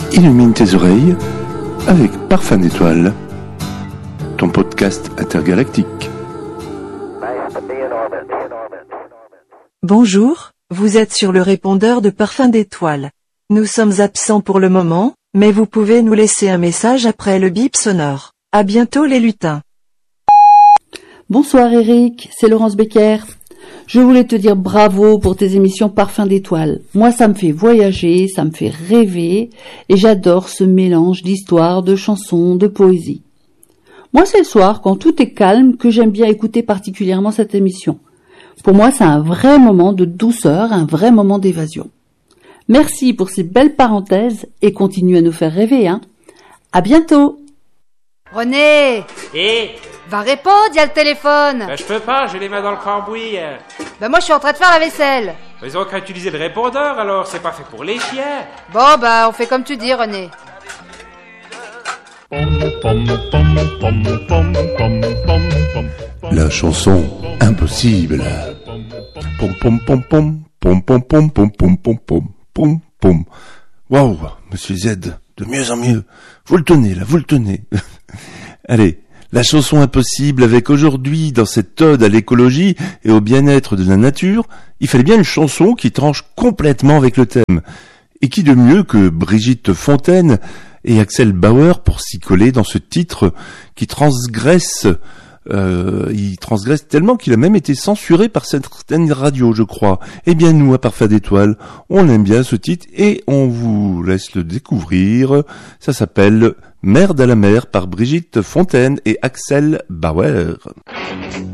Illumine tes oreilles avec Parfum d'étoiles, ton podcast intergalactique. Bonjour, vous êtes sur le répondeur de Parfum d'étoiles. Nous sommes absents pour le moment, mais vous pouvez nous laisser un message après le bip sonore. À bientôt les lutins. Bonsoir Eric, c'est Laurence Becker. Je voulais te dire bravo pour tes émissions Parfum d'étoiles. Moi, ça me fait voyager, ça me fait rêver, et j'adore ce mélange d'histoires, de chansons, de poésie. Moi, c'est le soir, quand tout est calme, que j'aime bien écouter particulièrement cette émission. Pour moi, c'est un vrai moment de douceur, un vrai moment d'évasion. Merci pour ces belles parenthèses, et continue à nous faire rêver, hein. À bientôt. René! Et Va répondre, il y a le téléphone. je peux pas, j'ai les mains dans le cambouis. Moi je suis en train de faire la vaisselle. Ils ont qu'à utiliser le répondeur, alors c'est pas fait pour les chiens. Bon on fait comme tu dis René. La chanson impossible. Pom pom pom pom pom pom pom pom pom pom pom pom pom. Waouh, Monsieur Z, de mieux en mieux. Vous le tenez. Allez. La chanson impossible avec aujourd'hui, dans cette ode à l'écologie et au bien-être de la nature, il fallait bien une chanson qui tranche complètement avec le thème. Et qui de mieux que Brigitte Fontaine et Axel Bauer pour s'y coller dans ce titre qui transgresse, il transgresse tellement qu'il a même été censuré par certaines radios, je crois. Eh bien nous, à Parfum d'étoiles, on aime bien ce titre et on vous laisse le découvrir. Ça s'appelle Merde à la mer par Brigitte Fontaine et Axel Bauer.